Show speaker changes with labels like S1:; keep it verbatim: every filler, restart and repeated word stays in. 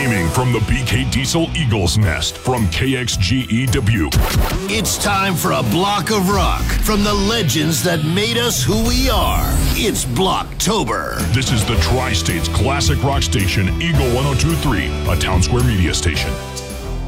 S1: Streaming from the B K Diesel Eagles Nest from K X G E Dubuque.
S2: It's time for a block of rock from the legends that made us who we are. It's Blocktober.
S1: This is the Tri-State's classic rock station, Eagle one oh two point three, a Town Square media station.